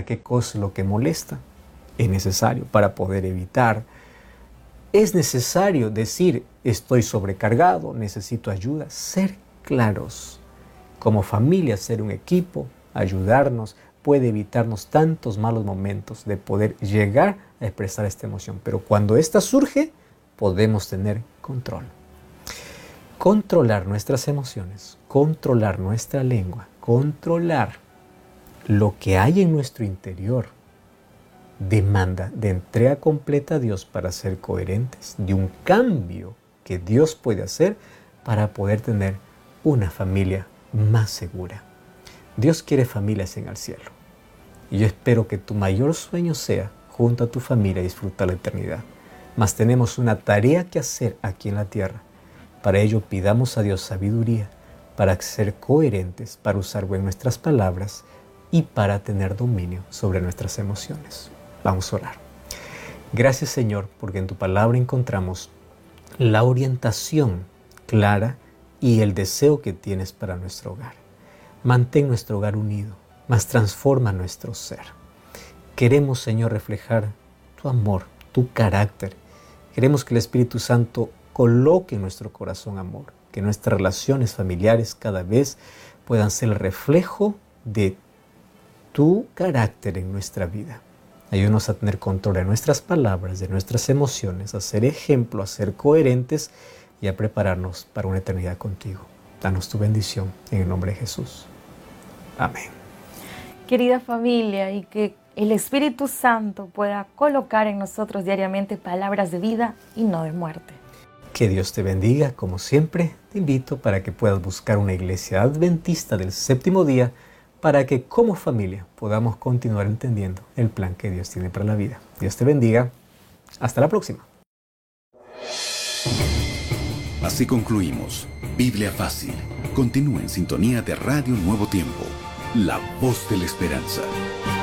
qué cosa es lo que molesta. Es necesario para poder evitar. Es necesario decir, estoy sobrecargado, necesito ayuda. Ser claros. Como familia, ser un equipo, ayudarnos, puede evitarnos tantos malos momentos de poder llegar a expresar esta emoción. Pero cuando esta surge, podemos tener control. Controlar nuestras emociones, controlar nuestra lengua, controlar lo que hay en nuestro interior, demanda de entrega completa a Dios para ser coherentes, de un cambio que Dios puede hacer para poder tener una familia más segura. Dios quiere familias en el cielo. Y yo espero que tu mayor sueño sea, junto a tu familia, disfrutar la eternidad. Mas tenemos una tarea que hacer aquí en la tierra. Para ello pidamos a Dios sabiduría, para ser coherentes, para usar bien nuestras palabras y para tener dominio sobre nuestras emociones. Vamos a orar. Gracias, Señor, porque en tu palabra encontramos la orientación clara y el deseo que tienes para nuestro hogar. Mantén nuestro hogar unido, mas transforma nuestro ser. Queremos, Señor, reflejar tu amor, tu carácter. Queremos que el Espíritu Santo coloque en nuestro corazón amor, que nuestras relaciones familiares cada vez puedan ser el reflejo de tu carácter en nuestra vida. Ayúdanos a tener control de nuestras palabras, de nuestras emociones, a ser ejemplo, a ser coherentes y a prepararnos para una eternidad contigo. Danos tu bendición en el nombre de Jesús. Amén. Querida familia, y que el Espíritu Santo pueda colocar en nosotros diariamente palabras de vida y no de muerte. Que Dios te bendiga. Como siempre, te invito para que puedas buscar una iglesia adventista del séptimo día para que como familia podamos continuar entendiendo el plan que Dios tiene para la vida. Dios te bendiga. Hasta la próxima. Así concluimos Biblia Fácil. Continúa en sintonía de Radio Nuevo Tiempo, la voz de la esperanza.